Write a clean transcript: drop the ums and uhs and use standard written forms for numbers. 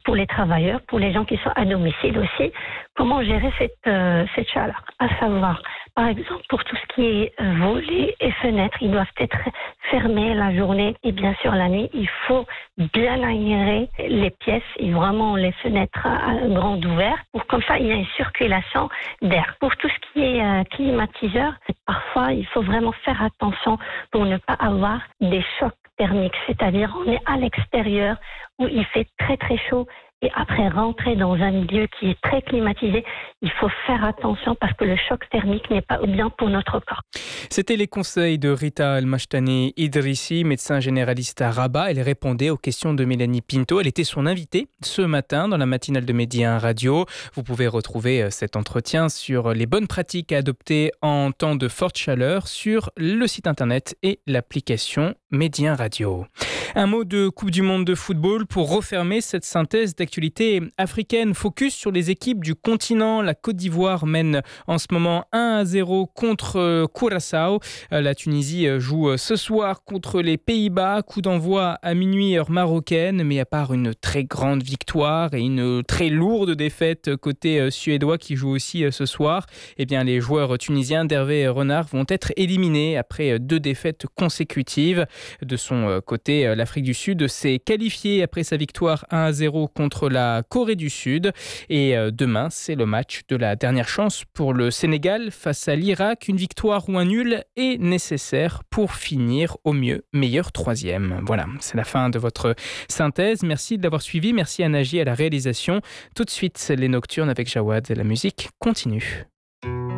pour les travailleurs, pour les gens qui sont à domicile aussi, comment gérer cette chaleur. À savoir, par exemple, pour tout ce qui est volets et fenêtres, ils doivent être fermés la journée et bien sûr la nuit. Il faut bien aérer les pièces et vraiment les fenêtres grandes ouvertes pour comme ça il y a une circulation d'air. Pour tout ce qui est climatiseur, parfois il faut vraiment faire attention pour ne pas avoir des chocs thermiques, c'est-à-dire on est à l'extérieur où il fait très très chaud et après rentrer dans un milieu qui est très climatisé, il faut faire attention parce que le choc thermique n'est pas bien pour notre corps. C'était les conseils de Rita El-Mashtani Idrissi, médecin généraliste à Rabat. Elle répondait aux questions de Mélanie Pinto. Elle était son invitée ce matin dans la matinale de Medi 1 Radio. Vous pouvez retrouver cet entretien sur les bonnes pratiques à adopter en temps de forte chaleur sur le site internet et l'application Medi 1 Radio. Un mot de Coupe du Monde de football pour refermer cette synthèse d'actualité africaine. Focus sur les équipes du continent. La Côte d'Ivoire mène en ce moment 1-0 contre Curaçao. La Tunisie joue ce soir contre les Pays-Bas. Coup d'envoi à minuit heure marocaine. Mais à part une très grande victoire et une très lourde défaite côté suédois qui joue aussi ce soir, eh bien les joueurs tunisiens d'Hervé Renard vont être éliminés après 2 défaites consécutives. De son côté, l'Afrique du Sud s'est qualifiée après sa victoire 1-0 contre la Corée du Sud. Et demain, c'est le match de la dernière chance pour le Sénégal face à l'Irak. Une victoire ou un nul est nécessaire pour finir au mieux meilleur 3e. Voilà, c'est la fin de votre synthèse. Merci de l'avoir suivi. Merci à Naji à la réalisation. Tout de suite, les Nocturnes avec Jawad. La musique continue.